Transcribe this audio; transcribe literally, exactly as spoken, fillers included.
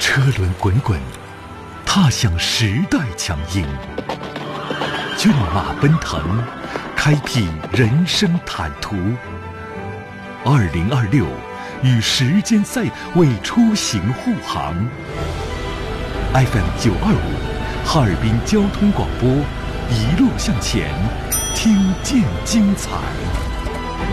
车轮滚滚，踏向时代强音。骏马奔腾，开辟人生坦途。二零二六，与时间赛为出行护航。F M 九二五，哈尔滨交通广播，一路向前，听见精彩。